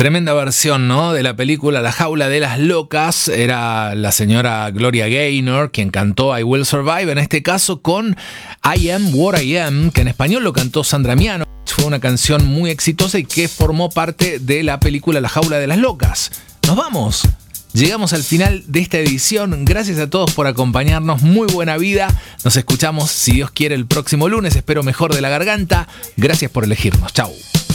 Tremenda versión, ¿no? De la película La Jaula de las Locas. Era la señora Gloria Gaynor quien cantó I Will Survive, en este caso con I Am What I Am, que en español lo cantó Sandra Miano. Fue una canción muy exitosa y que formó parte de la película La Jaula de las Locas. ¡Nos vamos! Llegamos al final de esta edición. Gracias a todos por acompañarnos. Muy buena vida. Nos escuchamos, si Dios quiere, el próximo lunes. Espero mejor de la garganta. Gracias por elegirnos. Chau.